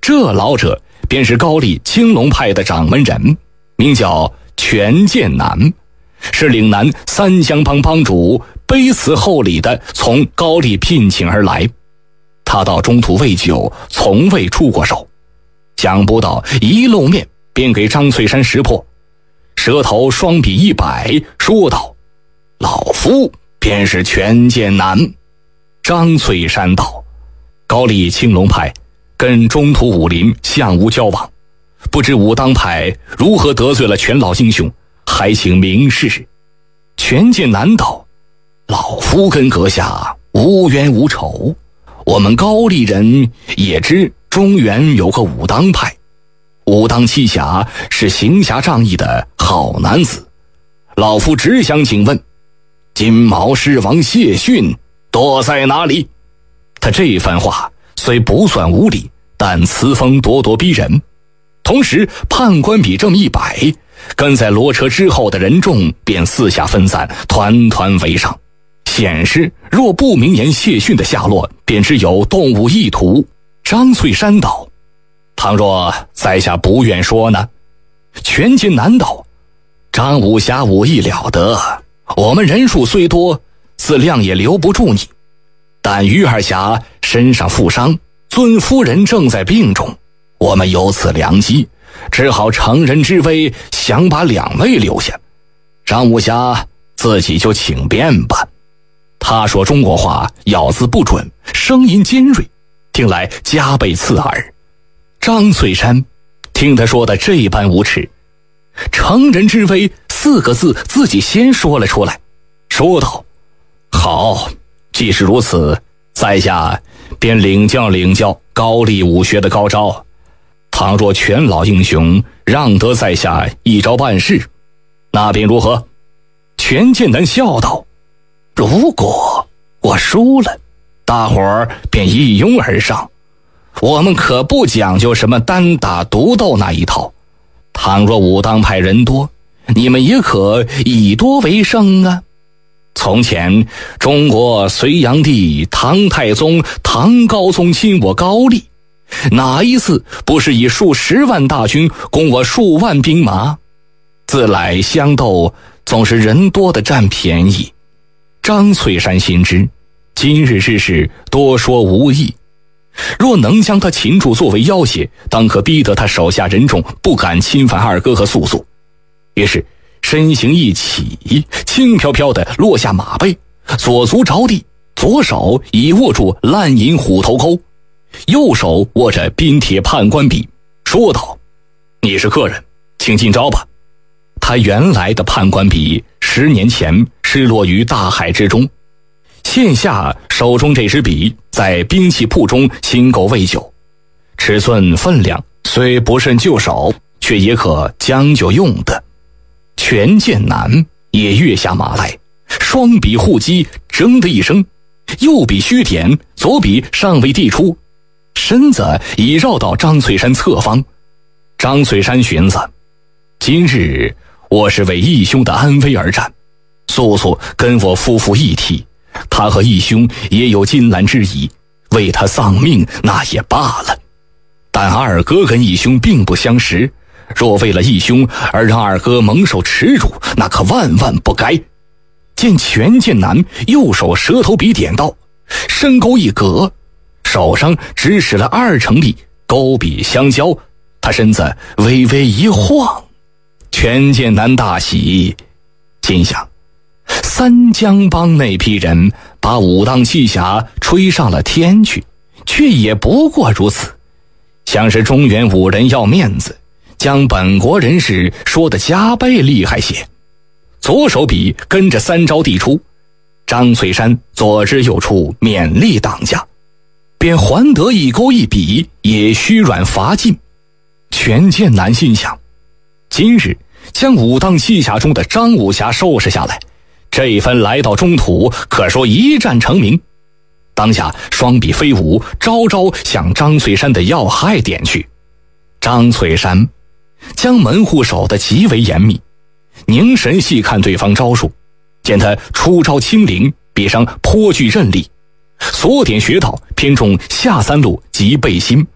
这老者便是高丽青龙派的掌门人，名叫全剑南，是岭南三乡帮帮主，卑辞厚礼的从高丽聘请而来。他到中途未久，从未出过手，想不到一露面便给张翠山识破，舌头双笔一摆，说道：老夫便是全剑南。张翠山道：高丽青龙派跟中途武林相无交往，不知武当派如何得罪了全老英雄，还请明示。全剑南道：老夫跟阁下无冤无仇，我们高丽人也知中原有个武当派，武当七侠是行侠仗义的好男子，老夫只想请问，金毛狮王谢逊躲在哪里？他这番话虽不算无理，但词风咄咄逼人。同时判官笔这么一摆，跟在骡车之后的人众便四下分散，团团围上，显示若不明言谢逊的下落，便只有动物意图。张翠山道：倘若在下不愿说呢？全剑南道：张武侠武艺了得，我们人数虽多，自量也留不住你，但于二侠身上负伤，尊夫人正在病中，我们有此良机，只好乘人之危，想把两位留下。张武侠自己就请便吧。他说中国话咬字不准，声音尖锐，听来加倍刺耳。张翠山听他说的这般无耻，乘人之危4个字自己先说了出来，说道：好，既是如此，在下便领教高丽武学的高招，倘若全老英雄让得在下一招半式，那便如何？全剑南笑道：如果我输了，大伙儿便一拥而上，我们可不讲究什么单打独斗那一套，倘若武当派人多，你们也可以多为胜啊。从前中国隋炀帝、唐太宗、唐高宗侵我高丽，哪一次不是以数10万大军攻我数万兵马？自来相斗，总是人多的占便宜。张翠山心知今日之事多说无益，若能将他擒住作为要挟，当可逼得他手下人众不敢侵犯二哥和素素。于是身形一起，轻飘飘地落下马背，左足着地，左手已握住烂银虎头钩，右手握着冰铁判官笔，说道：你是客人，请进招吧。他原来的判官笔10年前失落于大海之中，现下手中这支笔在兵器铺中新购未久，尺寸分量虽不甚就手，却也可将就用的。全剑南也跃下马来，双笔互击，铮的一声，右笔虚点，左笔尚未递出，身子已绕到张翠山侧方。张翠山寻思，今日我是为义兄的安危而战，素素跟我夫妇一体，他和义兄也有金兰之谊，为他丧命那也罢了，但二哥跟义兄并不相识，若为了义兄而让二哥蒙受耻辱，那可万万不该。见全剑南右手舌头笔点到，深钩一格，手上只使了2成力，钩笔相交，他身子微微一晃。全剑南大喜，心想三江帮那批人把武当七侠吹上了天去，却也不过如此，像是中原武人要面子，将本国人士说得加倍厉害些。左手笔跟着3招递出，张翠山左支右出，勉力挡下，便还得一钩一笔，也虚软乏尽。全剑南心想，今日将武当七侠中的张武侠收拾下来，这番来到中土可说一战成名。当下双笔飞舞，招招向张翠山的要害点去。张翠山将门户守得极为严密，凝神细看对方招数，见他出招轻灵，笔上颇具韧力，锁点穴道偏重下3路及背心，